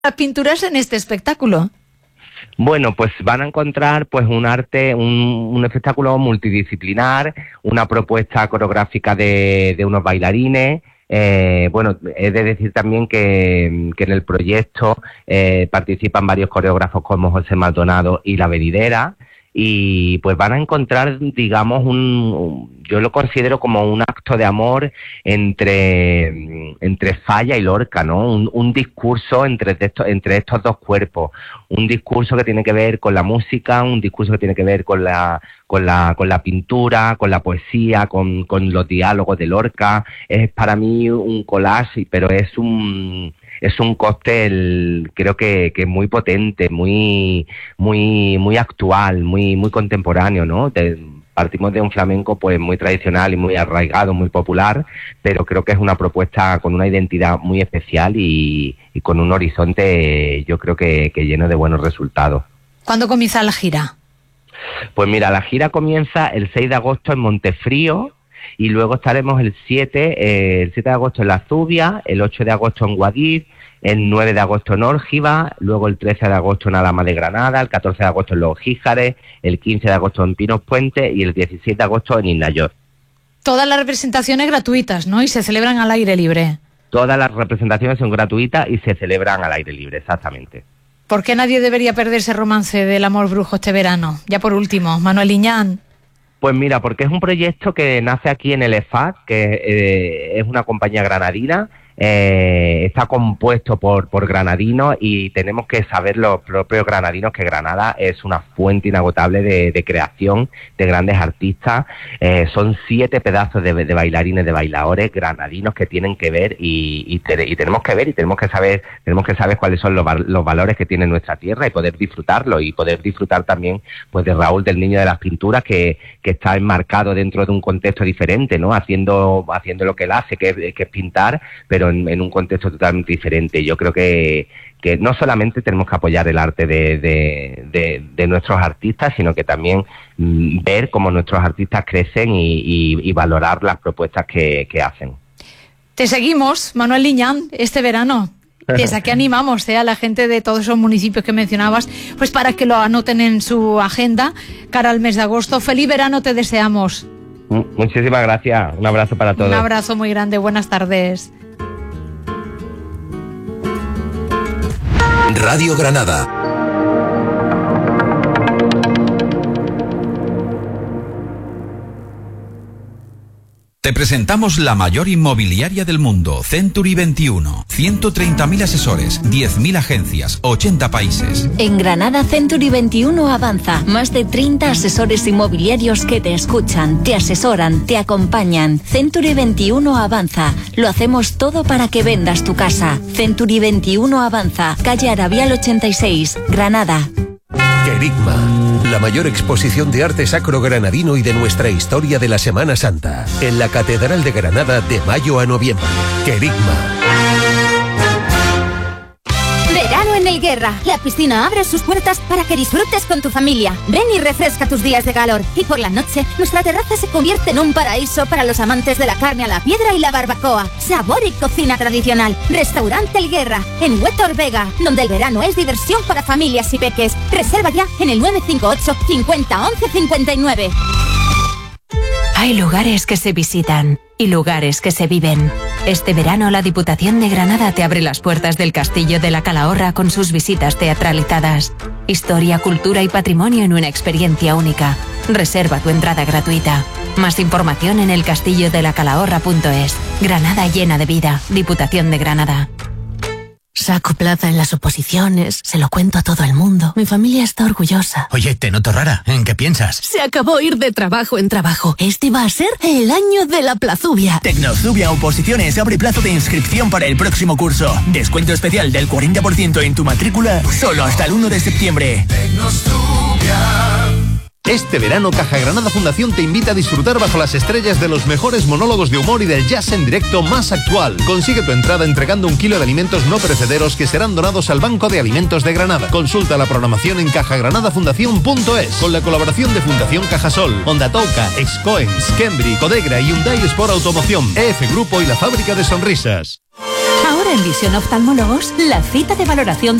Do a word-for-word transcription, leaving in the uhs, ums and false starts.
las pinturas en este espectáculo? Bueno, pues van a encontrar pues un arte, un, un espectáculo multidisciplinar, una propuesta coreográfica de, de unos bailarines. Eh, bueno, he de decir también que, que en el proyecto eh, participan varios coreógrafos como José Maldonado y La Venidera, y pues van a encontrar, digamos, un, un yo lo considero como un acto de amor entre, entre Falla y Lorca, ¿no? Un, un discurso entre estos, entre estos dos cuerpos, un discurso que tiene que ver con la música, un discurso que tiene que ver con la, con la, con la pintura, con la poesía, con, con los diálogos de Lorca. Es para mí un collage, pero es un es un cóctel, creo que, que muy potente, muy, muy, muy actual, muy, muy contemporáneo, ¿no? De, partimos de un flamenco pues muy tradicional y muy arraigado, muy popular, pero creo que es una propuesta con una identidad muy especial y, y con un horizonte, yo creo que, que lleno de buenos resultados. ¿Cuándo comienza la gira? Pues mira, la gira comienza el seis de agosto en Montefrío, y luego estaremos el siete, eh, el siete de agosto en La Zubia, el ocho de agosto en Guadix, el nueve de agosto en Órgiva, luego el trece de agosto en Alhama de Granada, el catorce de agosto en Los Gíjares, el quince de agosto en Pinos Puente y el diecisiete de agosto en Isnayor. Todas las representaciones gratuitas, ¿no? Y se celebran al aire libre. Todas las representaciones son gratuitas y se celebran al aire libre, exactamente. ¿Por qué nadie debería perderse Romance del Amor Brujo este verano? Ya por último, Manuel Liñán. Pues mira, porque es un proyecto que nace aquí en el E F A C, que eh, es una compañía granadina, eh, está compuesto por, por granadinos y tenemos que saber los propios granadinos que Granada es una fuente inagotable de, de creación de grandes artistas. Eh, son siete pedazos de, de bailarines, de bailadores granadinos que tienen que ver y, y, te, y tenemos que ver y tenemos que saber tenemos que saber cuáles son los, los valores que tiene nuestra tierra y poder disfrutarlo y poder disfrutar también pues de Raúl, del Niño de las Pinturas, que, que está enmarcado dentro de un contexto diferente, ¿no? Haciendo, haciendo lo que él hace, que es, que es pintar, pero en, en un contexto totalmente diferente. Yo creo que, que no solamente tenemos que apoyar el arte de, de, de, de nuestros artistas, sino que también mm, ver cómo nuestros artistas crecen y, y, y valorar las propuestas que, que hacen. Te seguimos, Manuel Liñán, este verano. Desde aquí animamos ¿eh? a la gente de todos esos municipios que mencionabas, pues para que lo anoten en su agenda cara al mes de agosto. Feliz verano te deseamos. Muchísimas gracias, un abrazo para todos. Un abrazo muy grande, buenas tardes. Radio Granada. Te presentamos la mayor inmobiliaria del mundo, Century veintiuno. ciento treinta mil asesores, diez mil agencias, ochenta países. En Granada, Century veintiuno avanza. Más de treinta asesores inmobiliarios que te escuchan, te asesoran, te acompañan. Century veintiuno avanza. Lo hacemos todo para que vendas tu casa. Century veintiuno avanza. Calle Arabial ochenta y seis, Granada. Querigma, la mayor exposición de arte sacro granadino y de nuestra historia de la Semana Santa, en la Catedral de Granada de mayo a noviembre. Querigma. Verano en El Guerra. La piscina abre sus puertas para que disfrutes con tu familia. Ven y refresca tus días de calor. Y por la noche, nuestra terraza se convierte en un paraíso para los amantes de la carne a la piedra y la barbacoa. Sabor y cocina tradicional. Restaurante El Guerra, en Huétor Vega, donde el verano es diversión para familias y peques. Reserva ya en el nueve cinco ocho, cincuenta, once, cincuenta y nueve. Hay lugares que se visitan y lugares que se viven. Este verano la Diputación de Granada te abre las puertas del Castillo de la Calahorra con sus visitas teatralizadas. Historia, cultura y patrimonio en una experiencia única. Reserva tu entrada gratuita. Más información en el castillo de la calahorra punto es. Granada llena de vida. Diputación de Granada. Saco plaza en las oposiciones, se lo cuento a todo el mundo. Mi familia está orgullosa. Oye, te noto rara. ¿En qué piensas? Se acabó ir de trabajo en trabajo. Este va a ser el año de la Plazubia. Tecnozubia Oposiciones abre plazo de inscripción para el próximo curso. Descuento especial del cuarenta por ciento en tu matrícula solo hasta el uno de septiembre. Tecnozubia. Este verano, Caja Granada Fundación te invita a disfrutar bajo las estrellas de los mejores monólogos de humor y del jazz en directo más actual. Consigue tu entrada entregando un kilo de alimentos no perecederos que serán donados al Banco de Alimentos de Granada. Consulta la programación en caja granada fundación punto es con la colaboración de Fundación Cajasol, Ondatoca, Excoens, Cambridge, Codegra y Hyundai Sport Automoción, E F Grupo y la Fábrica de Sonrisas. Ahora En Visión Oftalmólogos, la cita de valoración